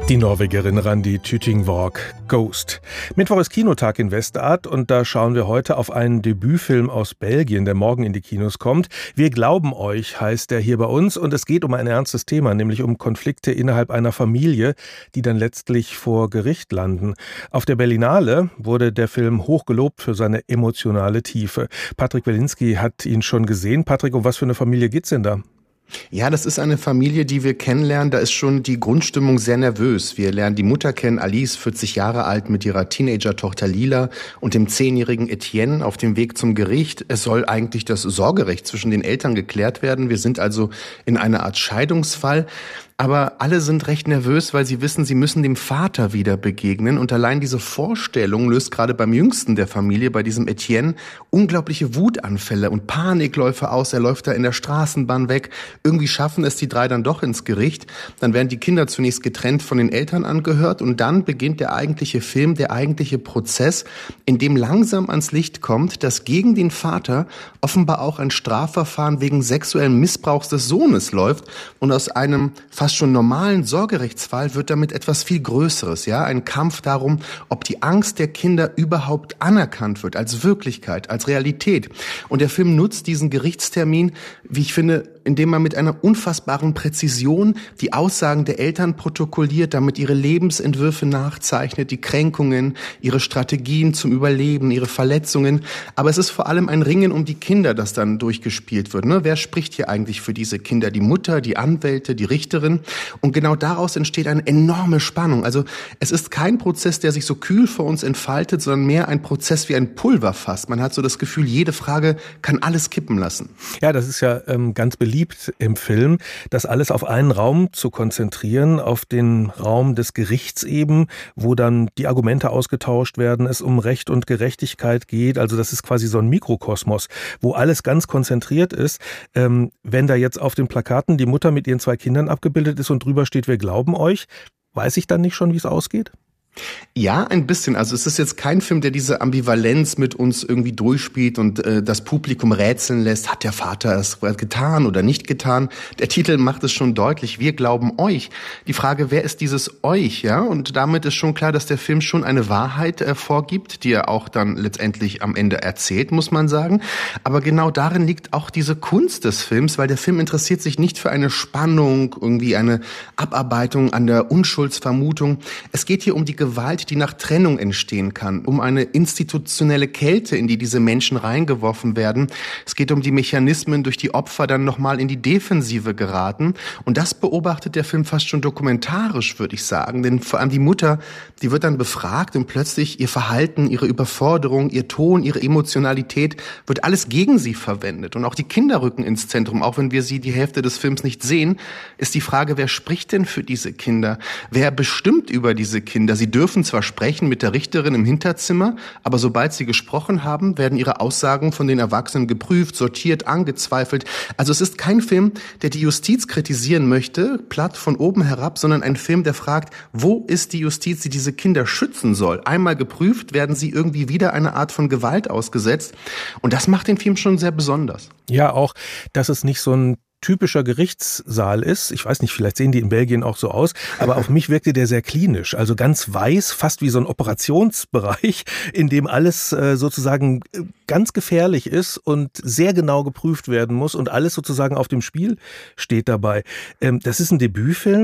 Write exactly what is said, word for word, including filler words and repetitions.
Die Norwegerin Randi Tütingvåg, Ghost. Mittwoch ist Kinotag in Westart und da schauen wir heute auf einen Debütfilm aus Belgien, der morgen in die Kinos kommt. Wir glauben euch, heißt der hier bei uns, und es geht um ein ernstes Thema, nämlich um Konflikte innerhalb einer Familie, die dann letztlich vor Gericht landen. Auf der Berlinale wurde der Film hoch gelobt für seine emotionale Tiefe. Patrick Welinski hat ihn schon gesehen. Patrick, um was für eine Familie geht's denn da? Ja, das ist eine Familie, die wir kennenlernen. Da ist schon die Grundstimmung sehr nervös. Wir lernen die Mutter kennen, Alice, vierzig Jahre alt, mit ihrer Teenager-Tochter Lila und dem zehnjährigen Etienne auf dem Weg zum Gericht. Es soll eigentlich das Sorgerecht zwischen den Eltern geklärt werden. Wir sind also in einer Art Scheidungsfall. Aber alle sind recht nervös, weil sie wissen, sie müssen dem Vater wieder begegnen. Und allein diese Vorstellung löst gerade beim Jüngsten der Familie, bei diesem Etienne, unglaubliche Wutanfälle und Panikläufe aus. Er läuft da in der Straßenbahn weg. Irgendwie schaffen es die drei dann doch ins Gericht. Dann werden die Kinder zunächst getrennt von den Eltern angehört. Und dann beginnt der eigentliche Film, der eigentliche Prozess, in dem langsam ans Licht kommt, dass gegen den Vater offenbar auch ein Strafverfahren wegen sexuellen Missbrauchs des Sohnes läuft. Und aus einem fast schon normalen Sorgerechtsfall wird damit etwas viel Größeres, ja, ein Kampf darum, ob die Angst der Kinder überhaupt anerkannt wird, als Wirklichkeit, als Realität. Und der Film nutzt diesen Gerichtstermin, wie ich finde, indem man mit einer unfassbaren Präzision die Aussagen der Eltern protokolliert, damit ihre Lebensentwürfe nachzeichnet, die Kränkungen, ihre Strategien zum Überleben, ihre Verletzungen. Aber es ist vor allem ein Ringen um die Kinder, das dann durchgespielt wird. Ne? Wer spricht hier eigentlich für diese Kinder? Die Mutter, die Anwälte, die Richterin? Und genau daraus entsteht eine enorme Spannung. Also es ist kein Prozess, der sich so kühl vor uns entfaltet, sondern mehr ein Prozess wie ein Pulverfass. Man hat so das Gefühl, jede Frage kann alles kippen lassen. Ja, das ist ja ähm, ganz beliebt im Film, das alles auf einen Raum zu konzentrieren, auf den Raum des Gerichts eben, wo dann die Argumente ausgetauscht werden, es um Recht und Gerechtigkeit geht. Also das ist quasi so ein Mikrokosmos, wo alles ganz konzentriert ist. Ähm, wenn da jetzt auf den Plakaten die Mutter mit ihren zwei Kindern abgebildet ist und drüber steht, wir glauben euch, weiß ich dann nicht schon, wie es ausgeht? Ja, ein bisschen. Also es ist jetzt kein Film, der diese Ambivalenz mit uns irgendwie durchspielt und äh, das Publikum rätseln lässt. Hat der Vater es getan oder nicht getan? Der Titel macht es schon deutlich. Wir glauben euch. Die Frage, wer ist dieses euch? Ja, und damit ist schon klar, dass der Film schon eine Wahrheit äh, vorgibt, die er auch dann letztendlich am Ende erzählt, muss man sagen. Aber genau darin liegt auch diese Kunst des Films, weil der Film interessiert sich nicht für eine Spannung, irgendwie eine Abarbeitung an der Unschuldsvermutung. Es geht hier um die Gewalt, die nach Trennung entstehen kann, um eine institutionelle Kälte, in die diese Menschen reingeworfen werden. Es geht um die Mechanismen, durch die Opfer dann nochmal in die Defensive geraten. Und das beobachtet der Film fast schon dokumentarisch, würde ich sagen. Denn vor allem die Mutter, die wird dann befragt und plötzlich ihr Verhalten, ihre Überforderung, ihr Ton, ihre Emotionalität wird alles gegen sie verwendet. Und auch die Kinder rücken ins Zentrum. Auch wenn wir sie die Hälfte des Films nicht sehen, ist die Frage, wer spricht denn für diese Kinder? Wer bestimmt über diese Kinder? Sie dürfen zwar sprechen mit der Richterin im Hinterzimmer, aber sobald sie gesprochen haben, werden ihre Aussagen von den Erwachsenen geprüft, sortiert, angezweifelt. Also es ist kein Film, der die Justiz kritisieren möchte, platt von oben herab, sondern ein Film, der fragt, wo ist die Justiz, die diese Kinder schützen soll? Einmal geprüft, werden sie irgendwie wieder einer Art von Gewalt ausgesetzt. Und das macht den Film schon sehr besonders. Ja, auch, dass es nicht so ein typischer Gerichtssaal ist. Ich weiß nicht, vielleicht sehen die in Belgien auch so aus, aber auf mich wirkte der sehr klinisch, also ganz weiß, fast wie so ein Operationsbereich, in dem alles äh, sozusagen ganz gefährlich ist und sehr genau geprüft werden muss und alles sozusagen auf dem Spiel steht dabei. Ähm, das ist ein Debütfilm.